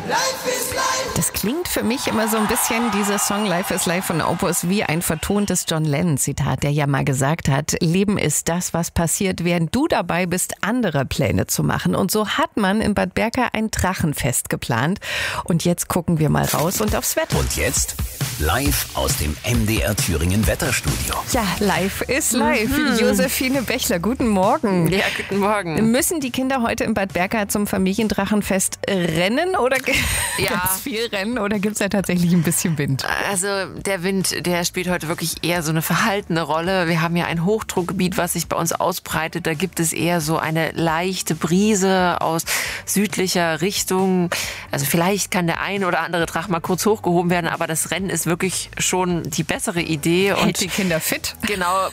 Das klingt für mich immer so ein bisschen, dieser Song Life is Life von Opus, wie ein vertontes John Lennon-Zitat, der ja mal gesagt hat, Leben ist das, was passiert, während du dabei bist, andere Pläne zu machen. Und so hat man in Bad Berka ein Drachenfest geplant. Und jetzt gucken wir mal raus und aufs Wetter. Und jetzt live aus dem MDR Thüringen Wetterstudio. Ja, Life is Life. Josephine Bechler, guten Morgen. Ja, guten Morgen. Müssen die Kinder heute in Bad Berka zum Familiendrachenfest rennen oder ganz viel rennen oder gibt es da tatsächlich ein bisschen Wind? Also der Wind, der spielt heute wirklich eher so eine verhaltene Rolle. Wir haben ja ein Hochdruckgebiet, was sich bei uns ausbreitet. Da gibt es eher so eine leichte Brise aus südlicher Richtung. Also vielleicht kann der ein oder andere Drache mal kurz hochgehoben werden, aber das Rennen ist wirklich schon die bessere Idee. Hält die Kinder fit? Genau,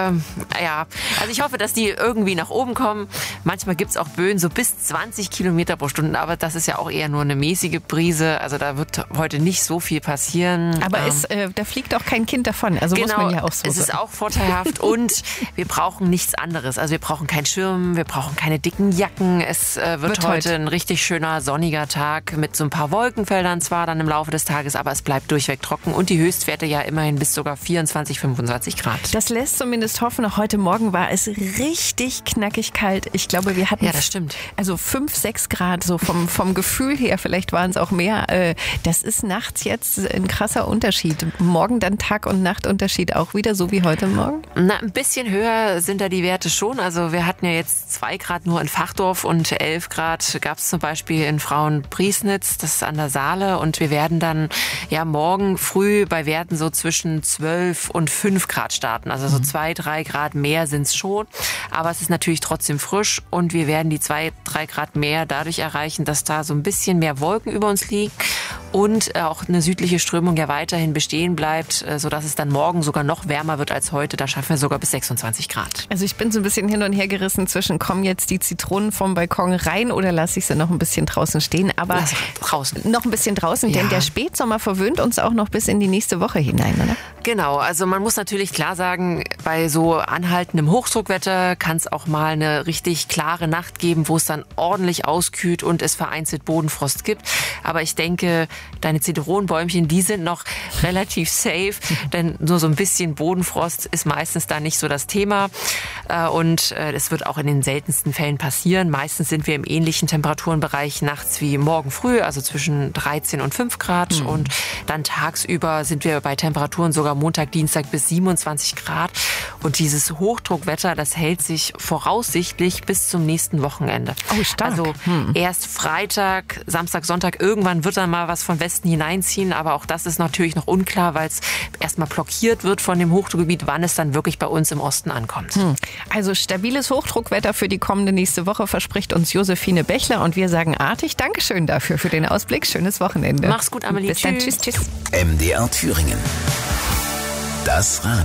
ja. Also ich hoffe, dass die irgendwie nach oben kommen. Manchmal gibt es auch Böen so bis 20 Kilometer pro Stunde, aber das ist ja auch eher nur eine mäßige Brise. Also da wird heute nicht so viel passieren. Aber da fliegt auch kein Kind davon. Also genau, muss man ja auch so es ist sagen. auch vorteilhaft und wir brauchen nichts anderes. Also wir brauchen keinen Schirm, wir brauchen keine dicken Jacken. Es wird heute ein richtig schöner sonniger Tag mit so ein paar Wolkenfeldern zwar dann im Laufe des Tages, aber es bleibt durchweg trocken und die Höchstwerte ja immerhin bis sogar 24, 25 Grad. Das lässt zumindest hoffen. Heute Morgen war es richtig knackig kalt. Ich glaube, wir hatten das stimmt. Also 5, 6 Grad, so vom Gefühl her, vielleicht waren es auch mehr. Das ist nachts jetzt ein krasser Unterschied. Morgen dann Tag- und Nachtunterschied auch wieder, so wie heute Morgen? Na, ein bisschen höher sind da die Werte schon. Also wir hatten ja jetzt 2 Grad nur in Fachdorf und 11 Grad gab es zum Beispiel in Frauenpriesnitz, das ist an der Saale. Und wir werden dann ja morgen früh bei Werten so zwischen 12 und 5 Grad starten. Also so 2, 3 Grad mehr sind es schon. Aber es ist natürlich trotzdem frisch und wir werden die 2, 3 Grad mehr dadurch erreichen, dass da so ein bisschen mehr Wolken über uns liegen und auch eine südliche Strömung ja weiterhin bestehen bleibt, sodass es dann morgen sogar noch wärmer wird als heute. Da schaffen wir sogar bis 26 Grad. Also ich bin so ein bisschen hin und her gerissen zwischen, kommen jetzt die Zitronen vom Balkon rein oder lasse ich sie noch ein bisschen draußen stehen? Aber draußen. Noch ein bisschen draußen, denn der Spätsommer verwöhnt uns auch noch bis in die nächste Woche hinein, oder? Genau, also man muss natürlich klar sagen, bei so anhaltendem Hochdruckwetter kann es auch mal eine richtig klare Nacht geben, wo es dann ordentlich auskühlt und es vereinzelt Bodenfrost gibt. Aber ich denke, deine Zitronenbäumchen, die sind noch relativ safe, denn nur so ein bisschen Bodenfrost ist meistens da nicht so das Thema. Und es wird auch in den seltensten Fällen passieren. Meistens sind wir im ähnlichen Temperaturenbereich nachts wie morgen früh, also zwischen 13 und 5 Grad. Und dann tagsüber sind wir bei Temperaturen sogar Montag, Dienstag bis 27 Grad. Und dieses Hochdruckwetter, das hält sich voraussichtlich bis zum nächsten Wochenende. Oh, stark. Also erst Freitag, Samstag, Sonntag, irgendwann wird dann mal was von Westen hineinziehen. Aber auch das ist natürlich noch unklar, weil es erstmal blockiert wird von dem Hochdruckgebiet, wann es dann wirklich bei uns im Osten ankommt. Also stabiles Hochdruckwetter für die kommende nächste Woche verspricht uns Josephine Bechler und wir sagen artig Dankeschön dafür für den Ausblick. Schönes Wochenende. Mach's gut, Amelie. Bis dann. Tschüss. MDR Thüringen. Das Radio.